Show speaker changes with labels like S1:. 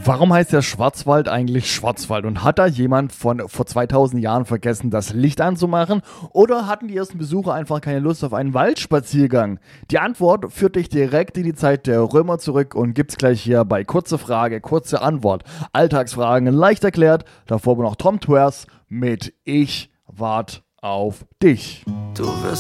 S1: Warum heißt der Schwarzwald eigentlich Schwarzwald? Und hat da jemand vor 2000 Jahren vergessen, das Licht anzumachen? Oder hatten die ersten Besucher einfach keine Lust auf einen Waldspaziergang? Die Antwort führt dich direkt in die Zeit der Römer zurück und gibt's gleich hier bei Kurze Frage, kurze Antwort. Alltagsfragen leicht erklärt. Davor noch Tom Twers mit Ich wart auf dich.
S2: Du wirst